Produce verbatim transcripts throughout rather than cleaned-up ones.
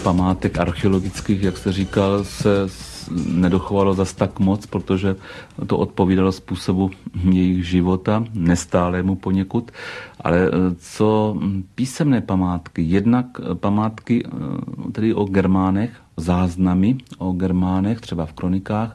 památek archeologických, jak jste říkal, se nedochovalo zas tak moc, protože to odpovídalo způsobu jejich života, nestálému poněkud. Ale co písemné památky, jednak památky tedy o Germánech, záznamy o Germánech, třeba v kronikách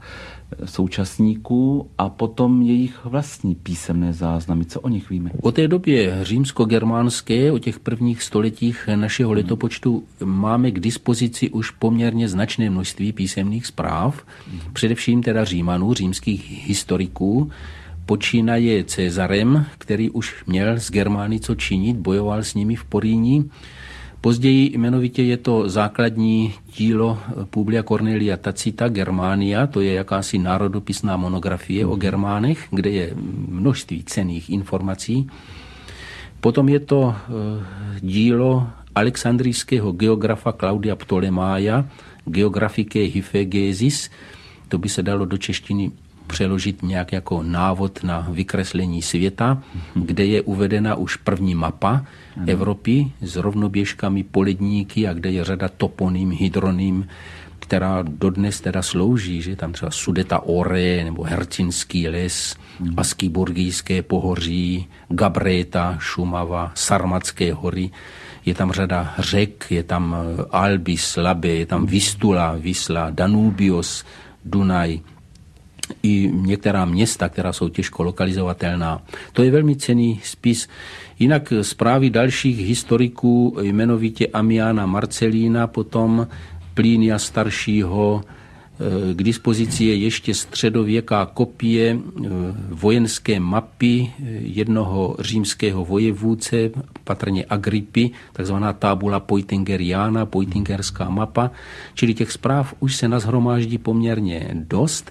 současníků, a potom jejich vlastní písemné záznamy. Co o nich víme? O té době římsko-germánské, o těch prvních stoletích našeho letopočtu máme k dispozici už poměrně značné množství písemných zpráv, především teda Římanů, římských historiků, počínaje Cezarem, který už měl s Germány co činit, bojoval s nimi v Poríní. Později jmenovitě je to základní dílo Publia Cornelia Tacita Germania, to je jakási národopisná monografie o Germánech, kde je množství cenných informací. Potom je to dílo alexandrijského geografa Claudia Ptolemája, Geographicae Hyphaegesis, to by se dalo do češtiny přeložit nějak jako návod na vykreslení světa, kde je uvedena už první mapa Evropy s rovnoběžkami, poledníky a kde je řada toponym, hydronym, která dodnes teda slouží, že tam třeba Sudeta Ore nebo Hercinský les, Askiburgijské pohoří, Gabreta, Šumava, Sarmatské hory. Je tam řada řek, je tam Albis, Labe, je tam Vistula, Visla, Danubios, Dunaj, i některá města, která jsou těžko lokalizovatelná. To je velmi cenný spis. Jinak zprávy dalších historiků, jmenovitě Amiana Marcelína, potom Plínia staršího, k dispozici je ještě středověká kopie vojenské mapy jednoho římského vojevůdce, patrně Agrippy, takzvaná tabula Peutingeriana, Peutingerská mapa, čili těch zpráv už se nashromáždí poměrně dost.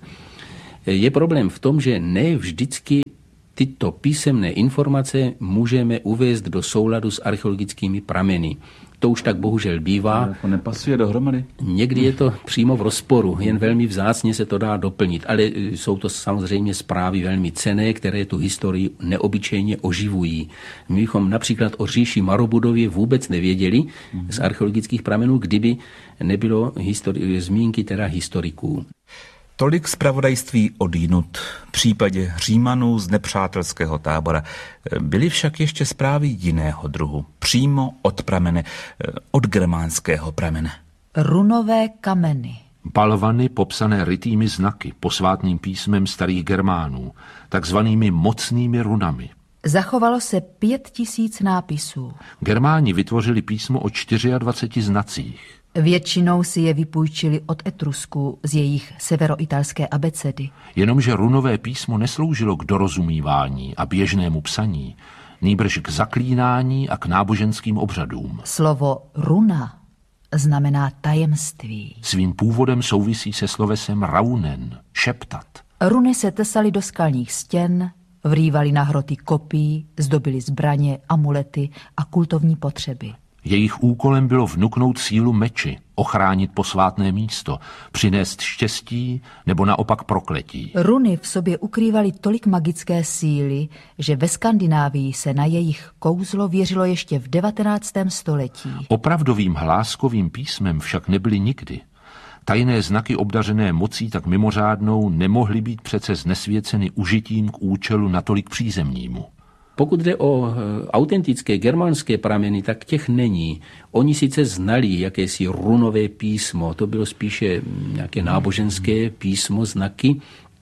Je problém v tom, že ne vždycky tyto písemné informace můžeme uvést do souladu s archeologickými prameny. To už tak bohužel bývá. To nepasuje dohromady. Někdy je to přímo v rozporu, jen velmi vzácně se to dá doplnit, ale jsou to samozřejmě zprávy velmi cenné, které tu historii neobyčejně oživují. My bychom například o říši Marobudově vůbec nevěděli mm-hmm. z archeologických pramenů, kdyby nebylo histori- zmínky teda historiků. Tolik zpravodajství odjinud v případě Římanů z nepřátelského tábora. Byly však ještě zprávy jiného druhu, přímo od pramene, od germánského pramene. Runové kameny. Balvany popsané rytými znaky, posvátným písmem starých Germánů, takzvanými mocnými runami. Zachovalo se pět tisíc nápisů. Germáni vytvořili písmo o dvaceti čtyřech znacích. Většinou si je vypůjčili od Etrusků z jejich severoitalské abecedy. Jenomže runové písmo nesloužilo k dorozumívání a běžnému psaní, nýbrž k zaklínání a k náboženským obřadům. Slovo runa znamená tajemství. Svým původem souvisí se slovesem raunen, šeptat. Runy se tesaly do skalních stěn, vrývaly na hroty kopí, zdobily zbraně, amulety a kultovní potřeby. Jejich úkolem bylo vnuknout sílu meči, ochránit posvátné místo, přinést štěstí nebo naopak prokletí. Runy v sobě ukrývaly tolik magické síly, že ve Skandinávii se na jejich kouzlo věřilo ještě v devatenáctém století. Opravdovým hláskovým písmem však nebyly nikdy. Tajné znaky obdařené mocí tak mimořádnou nemohly být přece znesvěceny užitím k účelu natolik přízemnímu. Pokud jde o autentické germánské prameny, tak těch není. Oni sice znali jakési runové písmo, to bylo spíše nějaké náboženské písmo, znaky,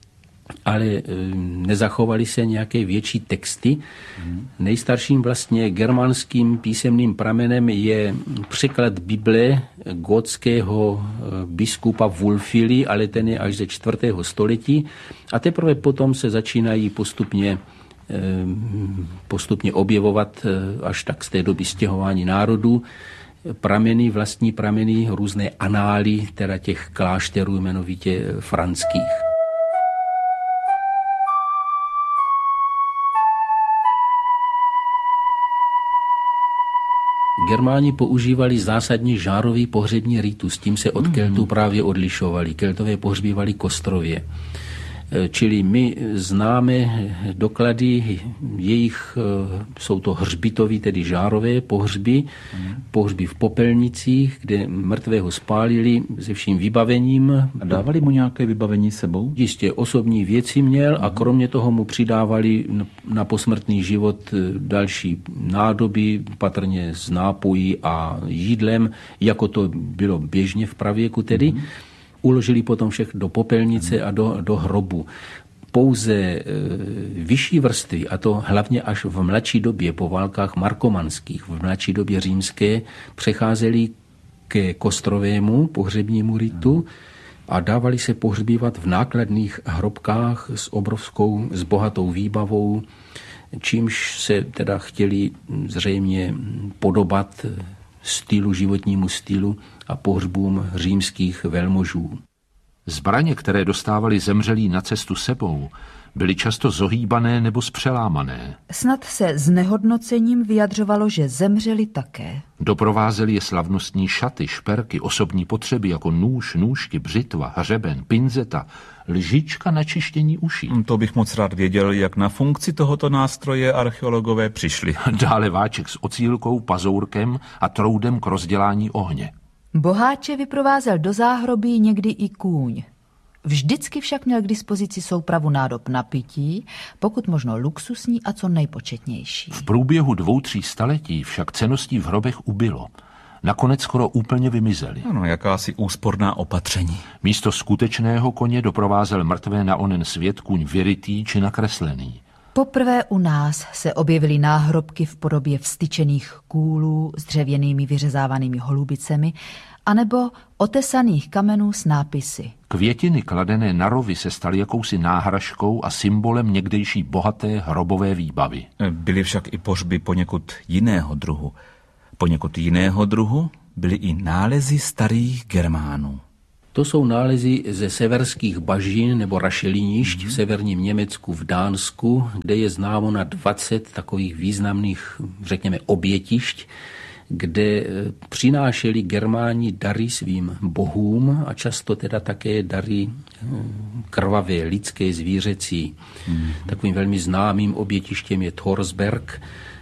ale nezachovaly se nějaké větší texty. Nejstarším vlastně germánským písemným pramenem je překlad Bible gotského biskupa Wulfily, ale ten je až ze čtvrtého století a teprve potom se začínají postupně postupně objevovat až tak z té doby stěhování národů prameny, vlastní prameny, různé anály, teda těch klášterů jmenovitě franských. Germáni používali zásadně žárový pohřební ritus, tím se od Keltů právě odlišovali. Keltové pohřbívali kostrově. Čili my známe doklady jejich, jsou to hřbitový, tedy žárové pohřby, pohřby v popelnicích, kde mrtvého spálili se vším vybavením. A dávali mu nějaké vybavení sebou? Jistě osobní věci měl a kromě toho mu přidávali na posmrtný život další nádoby, patrně s nápojí a jídlem, jako to bylo běžně v pravěku tedy. Mm. Uložili potom všech do popelnice a do, do hrobu. Pouze e, vyšší vrstvy, a to hlavně až v mladší době, po válkách markomanských, v mladší době římské, přecházeli ke kostrovému pohřebnímu ritu a dávali se pohřbívat v nákladných hrobkách s obrovskou, s bohatou výbavou, čímž se teda chtěli zřejmě podobat stylu, životnímu stylu a pohřbům římských velmožů. Zbraně, které dostávali zemřelí na cestu sebou, byly často zohýbané nebo spřelámané. Snad se znehodnocením vyjadřovalo, že zemřeli také. Doprovázely je slavnostní šaty, šperky, osobní potřeby jako nůž, nůžky, břitva, hřeben, pinzeta, lžička na čištění uší. To bych moc rád věděl, jak na funkci tohoto nástroje archeologové přišli. Dále váček s ocílkou, pazourkem a troudem k rozdělání ohně. Boháče vyprovázel do záhrobí někdy i kůň. Vždycky však měl k dispozici soupravu nádob na pití, pokud možno luxusní a co nejpočetnější. V průběhu dvou, tří staletí však cenností v hrobech ubylo. Nakonec skoro úplně vymizely. Ano, jakási úsporná opatření. Místo skutečného koně doprovázel mrtvé na onen svět kůň vyrytý či nakreslený. Poprvé u nás se objevily náhrobky v podobě vstyčených kůlů s dřevěnými vyřezávanými holubicemi anebo otesaných kamenů s nápisy. Květiny kladené na rovy se staly jakousi náhražkou a symbolem někdejší bohaté hrobové výbavy. Byly však i pohřby poněkud jiného druhu. Poněkud jiného druhu byly i nálezy starých Germánů. To jsou nálezy ze severských bažin nebo rašelinišť mm. v severním Německu, v Dánsku, kde je známo na dvacet takových významných, řekněme, obětišť, kde přinášeli Germáni dary svým bohům a často teda také dary krvavé, lidské, zvířecí. Mm. Takovým velmi známým obětištěm je Thorsberg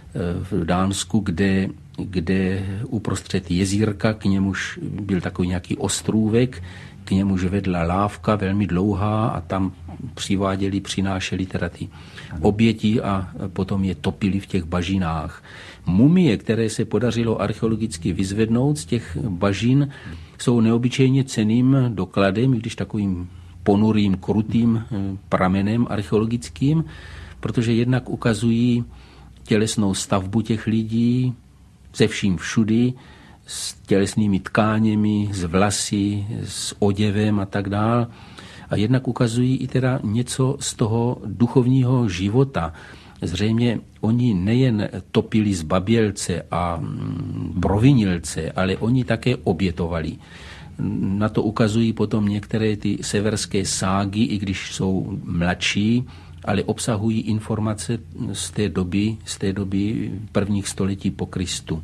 v Dánsku, kde, kde uprostřed jezírka, k němuž byl takový nějaký ostrůvek, k němuž vedla lávka velmi dlouhá a tam přiváděli, přinášeli teda ty oběti a potom je topili v těch bažinách. Mumie, které se podařilo archeologicky vyzvednout z těch bažin, jsou neobyčejně cenným dokladem, když takovým ponurým, krutým pramenem archeologickým, protože jednak ukazují tělesnou stavbu těch lidí ze vším všudy, s tělesnými tkáněmi, s vlasy, s oděvem a tak dál. A jednak ukazují i teda něco z toho duchovního života. Zřejmě oni nejen topili zbabělce a provinilce, ale oni také obětovali. Na to ukazují potom některé ty severské ságy, i když jsou mladší, ale obsahují informace z té doby, z té doby prvních století po Kristu.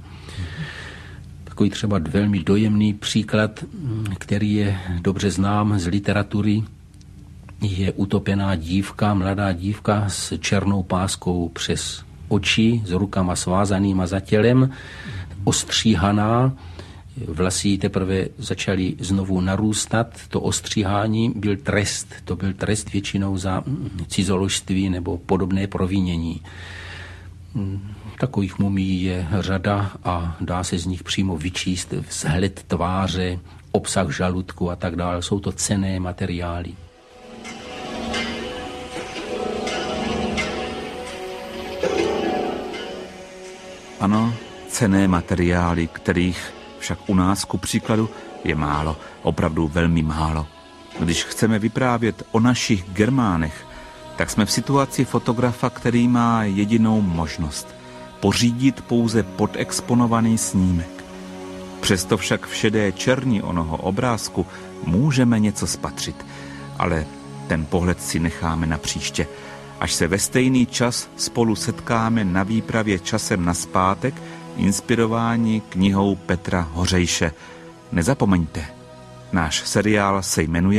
Takový třeba velmi dojemný příklad, který je dobře znám z literatury, je utopená dívka, mladá dívka s černou páskou přes oči, s rukama svázanýma za tělem, ostříhaná. Vlasy teprve začaly znovu narůstat. To ostříhání byl trest. To byl trest většinou za cizoložství nebo podobné provinění. Takových mumií je řada a dá se z nich přímo vyčíst vzhled tváře, obsah žaludku a tak dále. Jsou to cenné materiály. Ano, cenné materiály, kterých však u nás ku příkladu je málo, opravdu velmi málo. Když chceme vyprávět o našich Germánech, tak jsme v situaci fotografa, který má jedinou možnost pořídit pouze podexponovaný snímek. Přesto však v šedé černi onoho obrázku můžeme něco spatřit, ale ten pohled si necháme na příště, až se ve stejný čas spolu setkáme na výpravě časem nazpátek, inspirováni knihou Petra Hořejše. Nezapomeňte, náš seriál se jmenuje